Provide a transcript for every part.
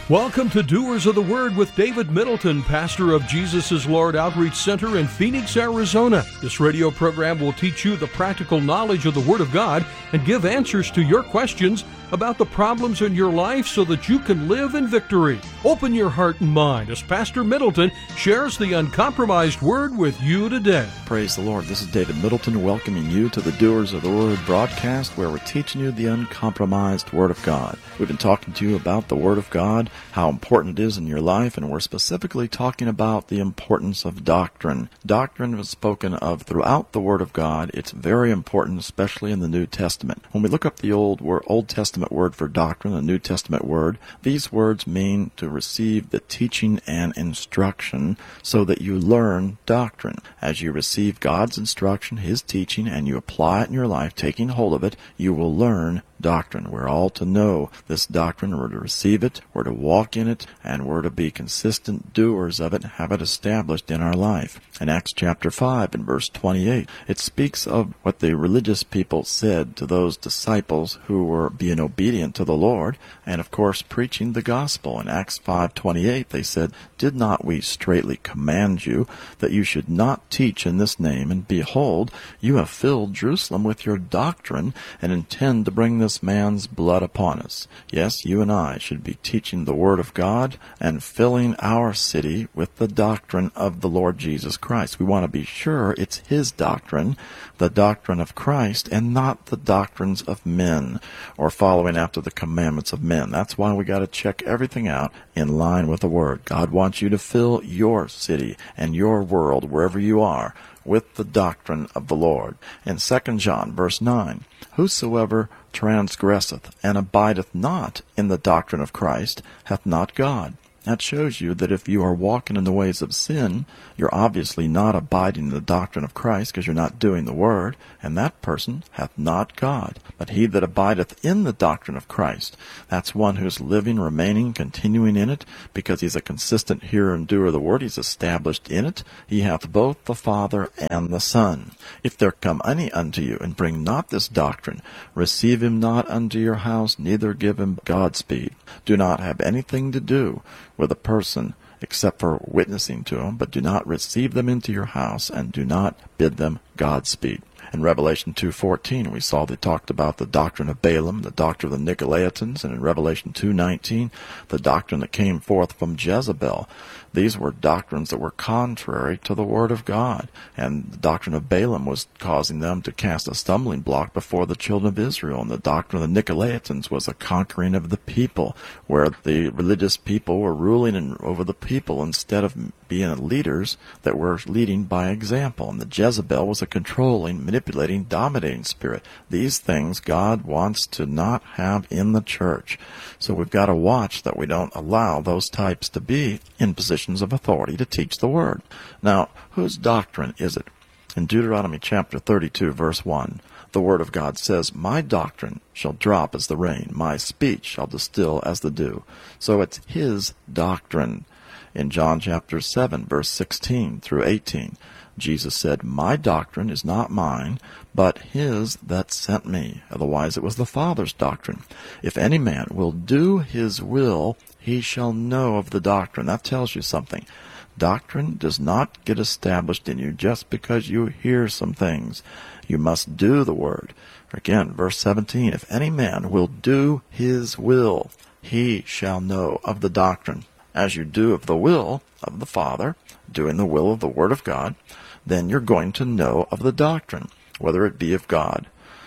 Welcome to Doers of the Word with David Middleton, pastor of Jesus is Lord Outreach Center in Phoenix, Arizona. This radio program will teach you the practical knowledge of the Word of God and give answers to your questions about the problems in your life so that you can live in victory. Open your heart and mind as Pastor Middleton shares the uncompromised Word with you today. Praise the Lord. This is David Middleton welcoming you to the Doers of the Word broadcast, where we're teaching you the uncompromised Word of God. We've been talking to you about the Word of God, how important it is in your life, and we're specifically talking about the importance of doctrine. Doctrine was spoken of throughout the Word of God. It's very important, especially in the New Testament. When we look up the Old Testament word for doctrine, the New Testament word, these words mean to receive the teaching and instruction so that you learn doctrine. As you receive God's instruction, His teaching, and you apply it in your life, taking hold of it, you will learn doctrine. We're all to know this doctrine. We're to receive it, we're to walk in it, and we're to be consistent doers of it and have it established in our life. In Acts chapter 5 and verse 28, it speaks of what the religious people said to those disciples who were being obedient to the Lord and, of course, preaching the gospel. In Acts 5:28, they said, "Did not we straitly command you that you should not teach in this name? And behold, you have filled Jerusalem with your doctrine and intend to bring this man's blood upon us." Yes, you and I should be teaching the Word of God and filling our city with the doctrine of the Lord Jesus Christ. We want to be sure it's His doctrine, the doctrine of Christ, and not the doctrines of men or following after the commandments of men. That's why we got to check everything out in line with the Word. God wants you to fill your city and your world, wherever you are, with the doctrine of the Lord. In 2 John verse 9, "Whosoever transgresseth and abideth not in the doctrine of Christ hath not God." That shows you that if you are walking in the ways of sin, you're obviously not abiding in the doctrine of Christ because you're not doing the Word, and that person hath not God. But he that abideth in the doctrine of Christ, that's one who's living, remaining, continuing in it, because he's a consistent hearer and doer of the Word. He's established in it. He hath both the Father and the Son. "If there come any unto you, and bring not this doctrine, receive him not unto your house, neither give him Godspeed." Do not have anything to do with a person except for witnessing to them, but do not receive them into your house, and do not bid them Godspeed. In Revelation 2:14, we saw they talked about the doctrine of Balaam, the doctrine of the Nicolaitans, and in Revelation 2:19, the doctrine that came forth from Jezebel. These were doctrines that were contrary to the Word of God, and the doctrine of Balaam was causing them to cast a stumbling block before the children of Israel, and the doctrine of the Nicolaitans was a conquering of the people, where the religious people were ruling over the people instead of being leaders that were leading by example. And the Jezebel was a controlling, manipulating, dominating spirit. These things God wants to not have in the church. So we've got to watch that we don't allow those types to be in positions of authority to teach the Word. Now, whose doctrine is it? In Deuteronomy chapter 32, verse 1, the Word of God says, "My doctrine shall drop as the rain, my speech shall distill as the dew." So it's His doctrine. In John chapter 7, verse 16 through 18, Jesus said, "My doctrine is not mine, but His that sent me." Otherwise, it was the Father's doctrine. "If any man will do His will, he shall know of the doctrine." That tells you something. Doctrine does not get established in you just because you hear some things. You must do the Word. Again, verse 17, "If any man will do His will, he shall know of the doctrine." As you do of the will of the Father, doing the will of the Word of God, then you're going to know of the doctrine, whether it be of God.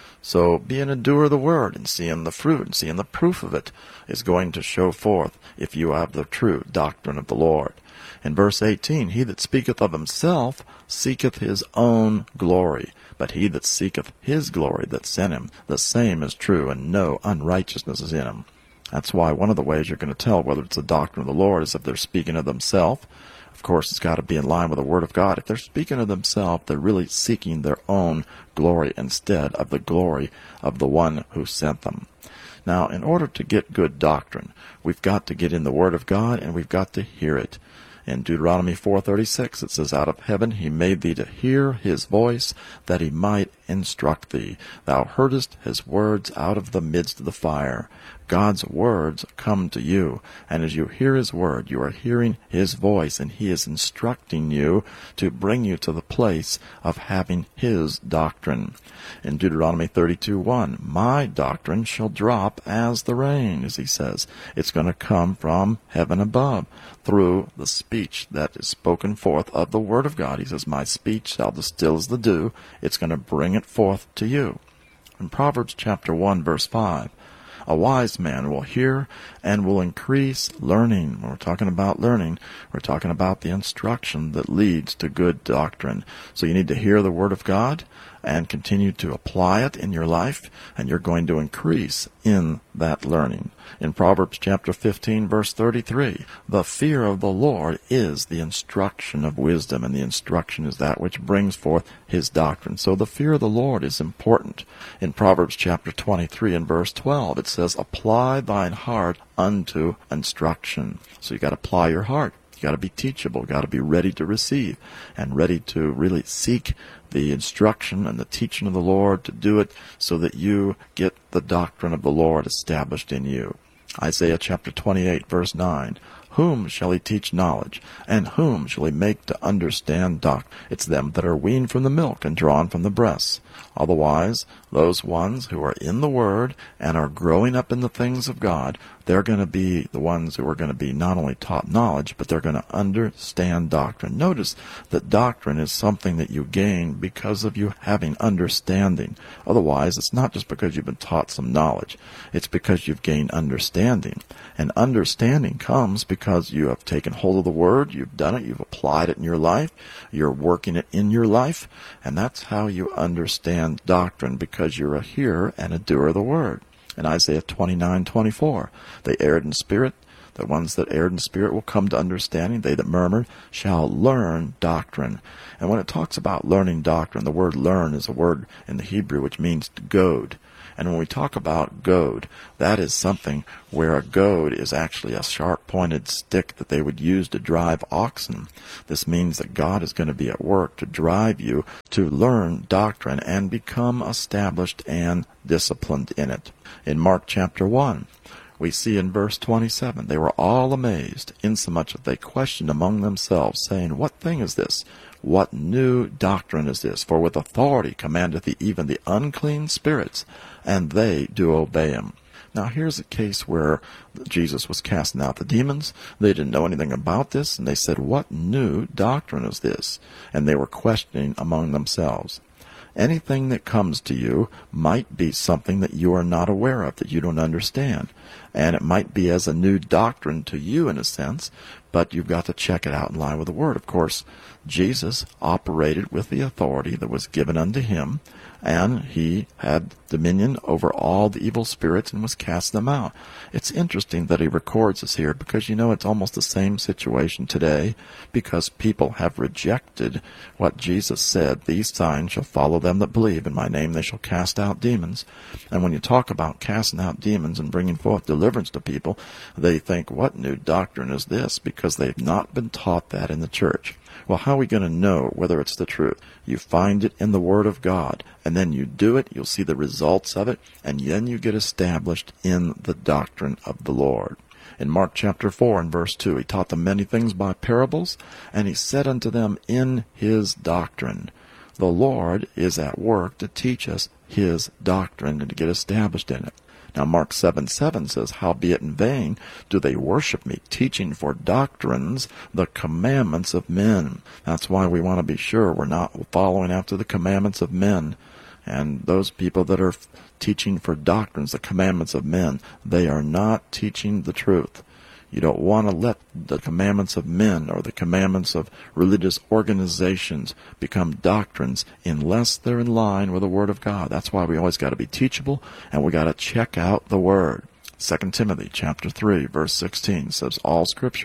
So being a doer of the Word and seeing the fruit and seeing the proof of it is going to show forth if you have the true doctrine of the Lord. In verse 18, "He that speaketh of himself seeketh his own glory, but he that seeketh His glory that sent him, the same is true, and no unrighteousness is in him." That's why one of the ways you're going to tell whether it's the doctrine of the Lord is if they're speaking of themselves. Of course, it's got to be in line with the Word of God. If they're speaking of themselves, they're really seeking their own glory instead of the glory of the one who sent them. Now, in order to get good doctrine, we've got to get in the Word of God, and we've got to hear it. In Deuteronomy 4:36, it says, "Out of heaven He made thee to hear His voice, that He might instruct thee. Thou heardest his words out of the midst of the fire. God's words come to you, and as you hear his word, you are hearing his voice, and he is instructing you to bring you to the place of having his doctrine. In Deuteronomy 32:1, my doctrine shall drop as the rain, as he says. It's going to come from heaven above through the speech that is spoken forth of the word of God. He says, my speech shall distill as the dew. It's going to bring it forth to you. In Proverbs chapter 1, verse 5, a wise man will hear and will increase learning. When we're talking about learning, we're talking about the instruction that leads to good doctrine. So you need to hear the word of God and continue to apply it in your life, and you're going to increase in that learning. In Proverbs chapter 15, verse 33, the fear of the Lord is the instruction of wisdom, and the instruction is that which brings forth his doctrine. So the fear of the Lord is important. In Proverbs chapter 23 and verse 12, it says, apply thine heart unto instruction. So you got to apply your heart. You got to be teachable, got to be ready to receive, and ready to really seek the instruction and the teaching of the Lord, to do it so that you get the doctrine of the Lord established in you. Isaiah chapter 28, verse 9, whom shall he teach knowledge, and whom shall he make to understand doctrine? It's them that are weaned from the milk and drawn from the breasts. Otherwise, those ones who are in the Word and are growing up in the things of God, they're going to be the ones who are going to be not only taught knowledge, but they're going to understand doctrine. Notice that doctrine is something that you gain because of you having understanding. Otherwise, it's not just because you've been taught some knowledge. It's because you've gained understanding. And understanding comes because you have taken hold of the Word, you've done it, you've applied it in your life, you're working it in your life, and that's how you understand doctrine, because you're a hearer and a doer of the Word. In Isaiah 29:24, they erred in spirit. The ones that erred in spirit will come to understanding. They that murmured shall learn doctrine. And when it talks about learning doctrine, the word learn is a word in the Hebrew which means to goad. And when we talk about goad, that is something where a goad is actually a sharp-pointed stick that they would use to drive oxen. This means that God is going to be at work to drive you to learn doctrine and become established and disciplined in it. In Mark chapter 1, we see in verse 27, they were all amazed, insomuch that they questioned among themselves, saying, what thing is this? What new doctrine is this? For with authority commandeth he even the unclean spirits, and they do obey him. Now here's a case where Jesus was casting out the demons. They didn't know anything about this, and they said, what new doctrine is this? And they were questioning among themselves. Anything that comes to you might be something that you are not aware of, that you don't understand. And it might be as a new doctrine to you in a sense, but you've got to check it out in line with the Word. Of course, Jesus operated with the authority that was given unto him, and he had dominion over all the evil spirits and was casting them out. It's interesting that he records this here, because it's almost the same situation today, because people have rejected what Jesus said, these signs shall follow them that believe, in my name they shall cast out demons. And when you talk about casting out demons and bringing forth deliverance to people, they think, what new doctrine is this? Because they've not been taught that in the church. Well, how are we going to know whether it's the truth? You find it in the Word of God, and then you do it, you'll see the results of it, and then you get established in the doctrine of the Lord. In Mark chapter 4 and verse 2, he taught them many things by parables, and he said unto them in his doctrine. The Lord is at work to teach us his doctrine and to get established in it. Now Mark 7:7 says, howbeit in vain do they worship me, teaching for doctrines the commandments of men. That's why we want to be sure we're not following after the commandments of men. And those people that are teaching for doctrines, the commandments of men, they are not teaching the truth. You don't want to let the commandments of men or the commandments of religious organizations become doctrines unless they're in line with the Word of God. That's why we always got to be teachable, and we got to check out the Word. 2 Timothy chapter 3, verse 16 says, all Scripture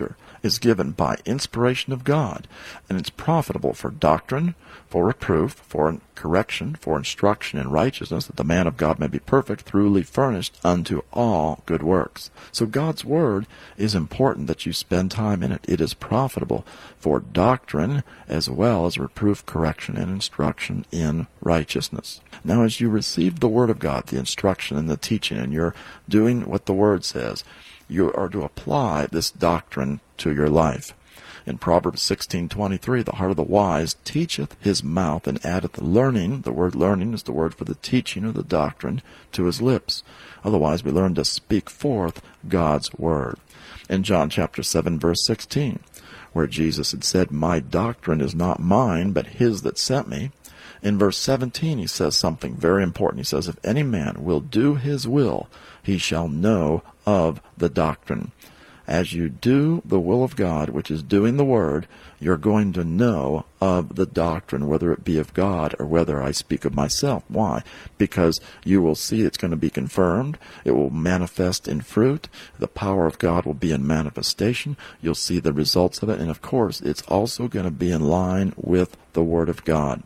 is given by inspiration of God, and it's profitable for doctrine, for reproof, for correction, for instruction in righteousness, that the man of God may be perfect, thoroughly furnished unto all good works. So God's Word is important that you spend time in it. It is profitable for doctrine as well as reproof, correction, and instruction in righteousness. Now, as you receive the Word of God, the instruction and the teaching, and you're doing what the Word says, you are to apply this doctrine to your life. In Proverbs 16:23, the heart of the wise teacheth his mouth, and addeth learning. The word learning is the word for the teaching of the doctrine, to his lips. Otherwise, we learn to speak forth God's word. In John chapter 7, verse 16, where Jesus had said, my doctrine is not mine, but his that sent me. In verse 17, he says something very important. He says, if any man will do his will, he shall know of the doctrine. As you do the will of God, which is doing the Word, you're going to know of the doctrine, whether it be of God or whether I speak of myself. Why? Because you will see it's going to be confirmed. It will manifest in fruit. The power of God will be in manifestation. You'll see the results of it. And, of course, it's also going to be in line with the Word of God.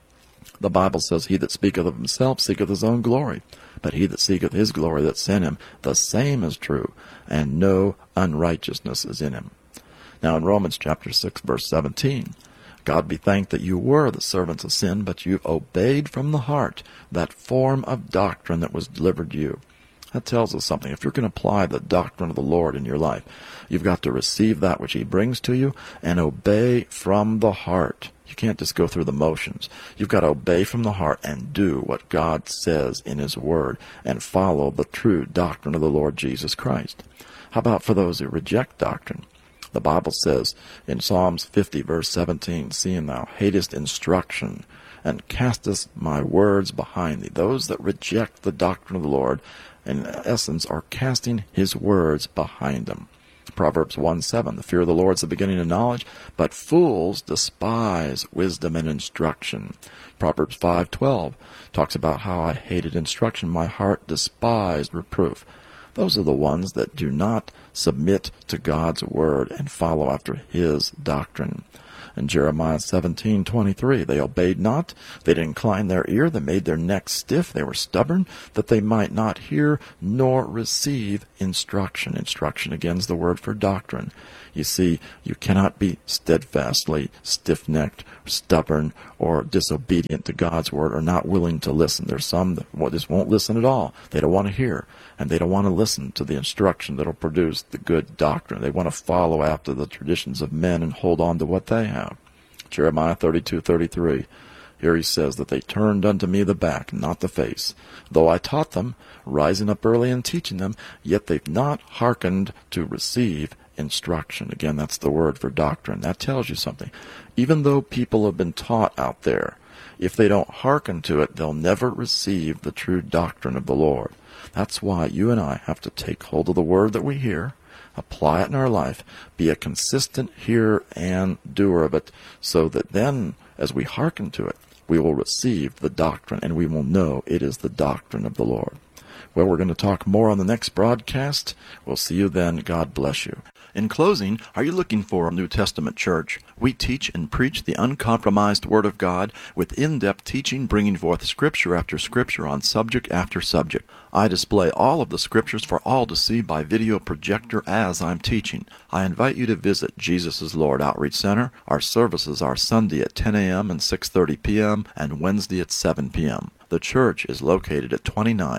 The Bible says, he that speaketh of himself seeketh his own glory. But he that seeketh his glory that sent him, the same is true, and no unrighteousness is in him. Now in Romans chapter 6, verse 17, God be thanked that you were the servants of sin, but you obeyed from the heart that form of doctrine that was delivered to you. That tells us something. If you're going to apply the doctrine of the Lord in your life, you've got to receive that which he brings to you and obey from the heart. You can't just go through the motions. You've got to obey from the heart and do what God says in his word and follow the true doctrine of the Lord Jesus Christ. How about for those who reject doctrine? The Bible says in Psalms 50, verse 17, seeing thou hatest instruction and castest my words behind thee. Those that reject the doctrine of the Lord, in essence, are casting his words behind them. Proverbs 1:7, the fear of the Lord is the beginning of knowledge, but fools despise wisdom and instruction. Proverbs 5:12 talks about how I hated instruction, my heart despised reproof. Those are the ones that do not submit to God's word and follow after his doctrine. In Jeremiah 17:23, they obeyed not, they did incline their ear, they made their necks stiff, they were stubborn, that they might not hear nor receive instruction. Instruction, again, is the word for doctrine. You see, you cannot be steadfastly stiff-necked, stubborn, or disobedient to God's word, or not willing to listen. There's some that just won't listen at all. They don't want to hear, and they don't want to listen to the instruction that will produce the good doctrine. They want to follow after the traditions of men and hold on to what they have. Jeremiah 32:33. Here he says that they turned unto me the back, not the face. Though I taught them, rising up early and teaching them, yet they've not hearkened to receive instruction. Again, that's the word for doctrine. That tells you something. Even though people have been taught out there, if they don't hearken to it, they'll never receive the true doctrine of the Lord. That's why you and I have to take hold of the word that we hear, apply it in our life, be a consistent hearer and doer of it, so that then, as we hearken to it, we will receive the doctrine, and we will know it is the doctrine of the Lord. Well, we're going to talk more on the next broadcast. We'll see you then. God bless you. In closing, are you looking for a New Testament church? We teach and preach the uncompromised Word of God with in-depth teaching, bringing forth Scripture after Scripture on subject after subject. I display all of the Scriptures for all to see by video projector as I'm teaching. I invite you to visit Jesus is Lord Outreach Center. Our services are Sunday at 10 a.m. and 6:30 p.m. and Wednesday at 7 p.m. The church is located at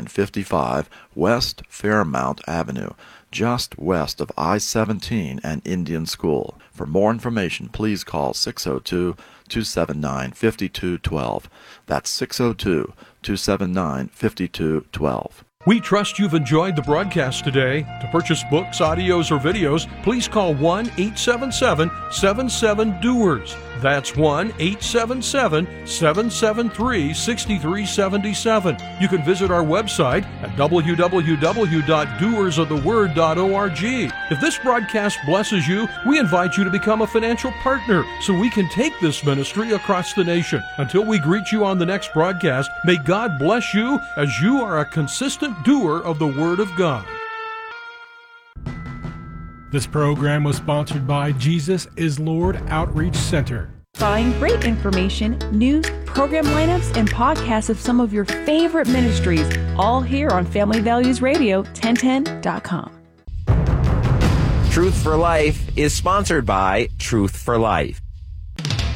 2955 West Fairmount Avenue, just west of I-17 and Indian School. For more information, please call 602-279-5212. That's 602-279-5212. We trust you've enjoyed the broadcast today. To purchase books, audios, or videos, please call 1-877-77-DOERS. That's 1-877-773-6377. You can visit our website at www.doersoftheword.org. If this broadcast blesses you, we invite you to become a financial partner so we can take this ministry across the nation. Until we greet you on the next broadcast, may God bless you as you are a consistent doer of the Word of God. This program was sponsored by Jesus is Lord Outreach Center. Find great information, news, program lineups, and podcasts of some of your favorite ministries, all here on Family Values Radio, 1010.com. Truth for Life is sponsored by Truth for Life.